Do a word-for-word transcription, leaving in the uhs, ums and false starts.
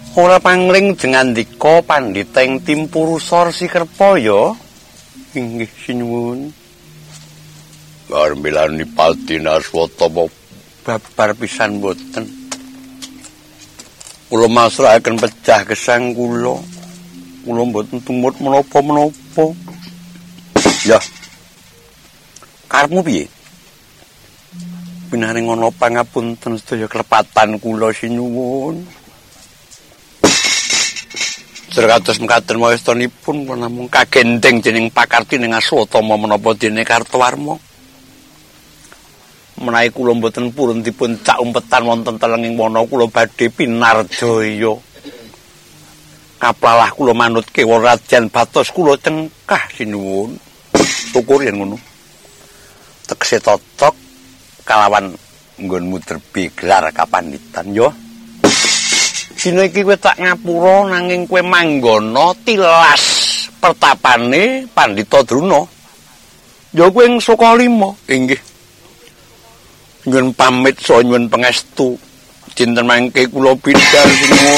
Ora pangling jengandika Pandhita ing Timpurusa Resikerpa ya. Inggih sinuwun. Garmilani Patina Swatama babar pisan mboten. Kula masrahaken pecah gesang kula. Kula mboten tumut menapa-menapa. Ya. Karepmu piye? Pinaring ana pangapunten sedaya klepatan kula sinuwun. Serkados mekaten mawestanipun namung kagendeng dening pakarti ning Aswatama menapa dene Kartowarma. Menawi kula mboten purun dipun cak umpetan wonten telenging wana kula badhe pinarjaya. Kaplalah kula manut kewa Raden Batos kula cengkah sinuwun. Syukur yen ngono. Tegese totok kalawan nggonmu derbi gelar kapandhitan ya. Dina iki kowe tak ngapura nanging kowe manggana tilas pertapane Pandhita Druna. Ya kowe ing Sukalima, inggih. Nyuwun pamit saha nyuwun pangestu. Dinten mangke kula bidhal sinuwun.